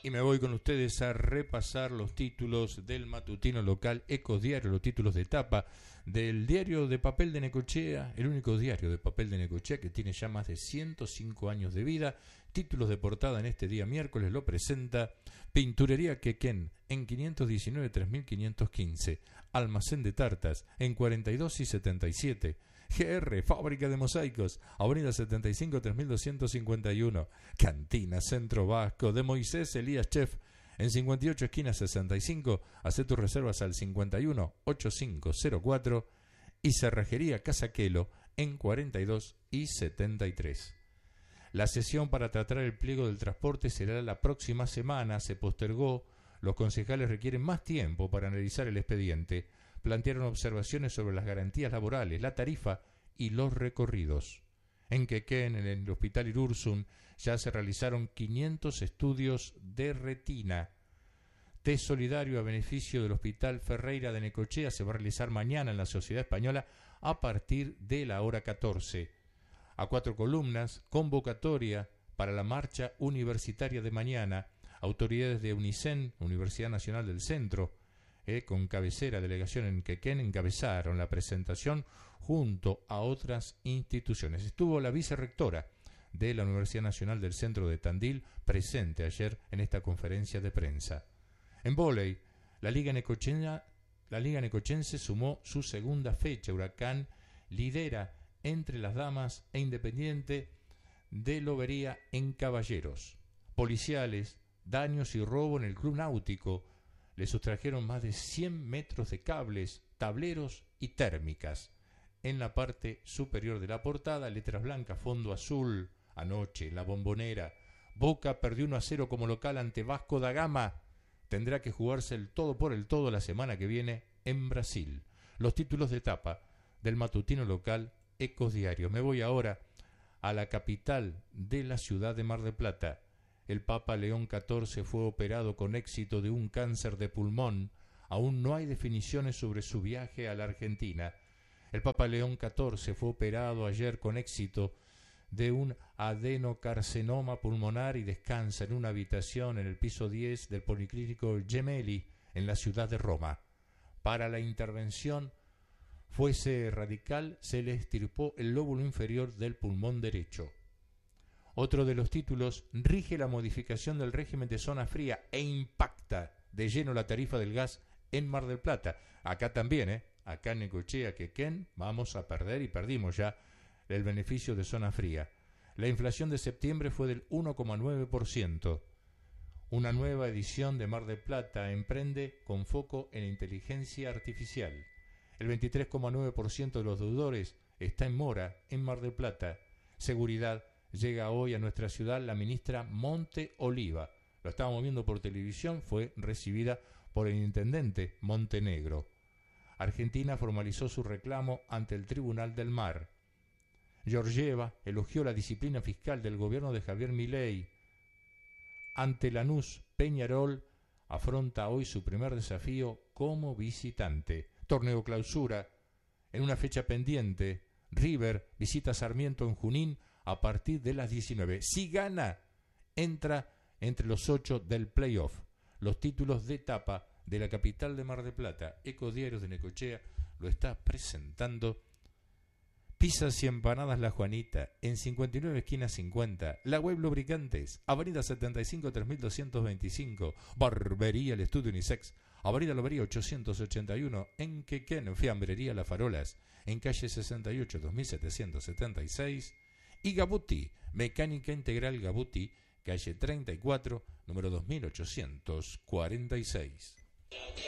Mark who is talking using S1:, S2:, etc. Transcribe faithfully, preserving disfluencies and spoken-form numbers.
S1: Y me voy con ustedes a repasar los títulos del matutino local Ecos Diario, los títulos de tapa del diario de papel de Necochea, el único diario de papel de Necochea que tiene ya más de ciento cinco años de vida. Títulos de portada en este día miércoles lo presenta Pinturería Quequén en quinientos diecinueve tres mil quinientos quince, Almacén de Tartas en cuarenta y dos y setenta y siete, G R, Fábrica de Mosaicos, Avenida setenta y cinco tres mil doscientos cincuenta y uno, Cantina Centro Vasco de Moisés Elías Chef en cincuenta y ocho esquina sesenta y cinco, haz tus reservas al cincuenta y uno ochenta y cinco cero cuatro, y Cerrajería Casaquelo en cuarenta y dos y setenta y tres. La sesión para tratar el pliego del transporte será la próxima semana, se postergó. Los concejales requieren más tiempo para analizar el expediente. Plantearon observaciones sobre las garantías laborales, la tarifa y los recorridos. En Quequén, en el Hospital Irurzun, ya se realizaron quinientos estudios de retina. Test solidario a beneficio del Hospital Ferreira de Necochea se va a realizar mañana en la Sociedad Española a partir de la hora catorce. A cuatro columnas, convocatoria para la marcha universitaria de mañana. Autoridades de UNICEN, Universidad Nacional del Centro, eh, con cabecera delegación en Quequén, encabezaron la presentación junto a otras instituciones. Estuvo la vicerrectora de la Universidad Nacional del Centro de Tandil presente ayer en esta conferencia de prensa. En vóley, la Liga Necochena, la Liga Necochense sumó su segunda fecha. Huracán lidera entre las damas e Independiente de Lobería en caballeros. Policiales, daños y robo en el Club Náutico. Le sustrajeron más de cien metros de cables, tableros y térmicas. En la parte superior de la portada, letras blancas, fondo azul. Anoche, La Bombonera. Boca perdió uno a cero como local ante Vasco da Gama. Tendrá que jugarse el todo por el todo la semana que viene en Brasil. Los títulos de etapa del matutino local Ecos Diario. Me voy ahora a la capital de la ciudad de Mar del Plata. El Papa León catorce fue operado con éxito de un cáncer de pulmón. Aún no hay definiciones sobre su viaje a la Argentina. El Papa León catorce fue operado ayer con éxito de un adenocarcinoma pulmonar y descansa en una habitación en el piso diez del Policlínico Gemelli en la ciudad de Roma. Para la intervención fuese radical, se le extirpó el lóbulo inferior del pulmón derecho. Otro de los títulos, rige la modificación del régimen de zona fría e impacta de lleno la tarifa del gas en Mar del Plata. Acá también, ¿eh? Acá en Necochea, Quequén, vamos a perder y perdimos ya el beneficio de zona fría. La inflación de septiembre fue del uno coma nueve por ciento. Una nueva edición de Mar del Plata emprende con foco en inteligencia artificial. El veintitrés coma nueve por ciento de los deudores está en mora en Mar del Plata. Seguridad, llega hoy a nuestra ciudad la ministra Monte Oliva. Lo estábamos viendo por televisión, fue recibida por el intendente Montenegro. Argentina formalizó su reclamo ante el Tribunal del Mar. Georgieva elogió la disciplina fiscal del gobierno de Javier Milei. Ante Lanús, Peñarol afronta hoy su primer desafío como visitante. Torneo clausura. En una fecha pendiente, River visita Sarmiento en Junín a partir de las diecinueve. Si gana, entra entre los ocho del playoff. Los títulos de etapa de la capital de Mar del Plata, Ecos Diarios de Necochea, lo está presentando Pizzas y Empanadas La Juanita, en cincuenta y nueve esquina cincuenta, La Web Lubricantes, Avenida setenta y cinco tres mil doscientos veinticinco, Barbería El Estudio Unisex, Avenida Lobería ochocientos ochenta y uno, en Quequén, Fiambrería Las Farolas, en calle sesenta y ocho dos mil setecientos setenta y seis, y Gabuti, Mecánica Integral Gabuti, calle treinta y cuatro, número dos mil ochocientos cuarenta y seis.